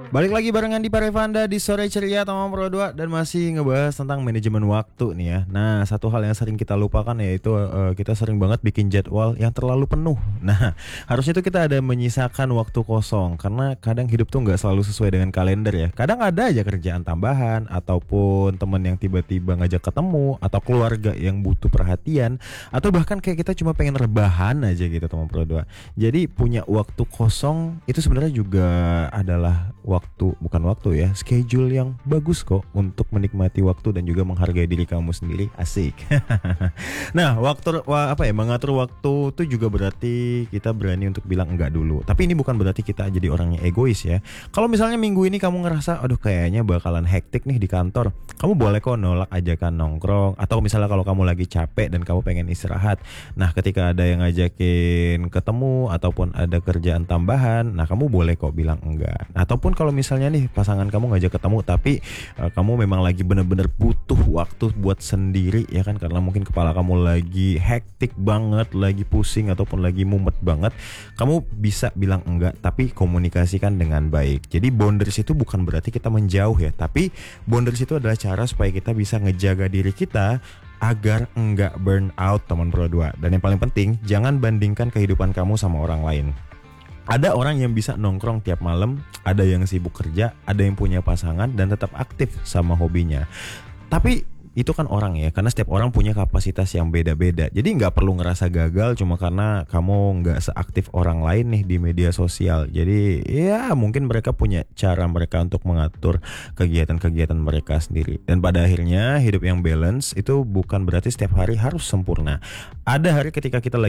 Balik lagi barengan di Parevanda di Sore Ceria Tama Pro 2 dan masih ngebahas tentang manajemen waktu nih ya. Nah, satu hal yang sering kita lupakan yaitu kita sering banget bikin jadwal yang terlalu penuh. Nah, harusnya tuh kita ada menyisakan waktu kosong karena kadang hidup tuh nggak selalu sesuai dengan kalender ya. Kadang ada aja kerjaan tambahan ataupun teman yang tiba-tiba ngajak ketemu atau keluarga yang butuh perhatian atau bahkan kayak kita cuma pengen rebahan aja gitu Tama Pro 2. Jadi punya waktu kosong itu sebenarnya juga adalah bukan waktu ya, schedule yang bagus kok untuk menikmati waktu dan juga menghargai diri kamu sendiri. Asik. Nah, mengatur waktu itu juga berarti kita berani untuk bilang enggak dulu. Tapi ini bukan berarti kita jadi orang yang egois ya. Kalau misalnya minggu ini kamu ngerasa aduh kayaknya bakalan hektik nih di kantor, kamu boleh kok nolak ajakan nongkrong. Atau misalnya kalau kamu lagi capek dan kamu pengen istirahat, nah ketika ada yang ngajakin ketemu ataupun ada kerjaan tambahan, nah kamu boleh kok bilang enggak. Ataupun kalau misalnya nih pasangan kamu ngajak ketemu tapi kamu memang lagi bener-bener butuh waktu buat sendiri ya kan, karena mungkin kepala kamu lagi hektik banget, lagi pusing ataupun lagi mumet banget, kamu bisa bilang enggak tapi komunikasikan dengan baik. Jadi boundaries itu bukan berarti kita menjauh ya, tapi boundaries itu adalah cara supaya kita bisa ngejaga diri kita agar enggak burn out teman Pro 2. Dan yang paling penting, jangan bandingkan kehidupan kamu sama orang lain. Ada orang yang bisa nongkrong tiap malam, ada yang sibuk kerja, ada yang punya pasangan dan tetap aktif sama hobinya. Tapi itu kan orang ya, karena setiap orang punya kapasitas yang beda-beda. Jadi nggak perlu ngerasa gagal cuma karena kamu nggak seaktif orang lain nih di media sosial. Jadi ya mungkin mereka punya cara mereka untuk mengatur kegiatan-kegiatan mereka sendiri. Dan pada akhirnya hidup yang balance itu bukan berarti setiap hari harus sempurna. Ada hari ketika kita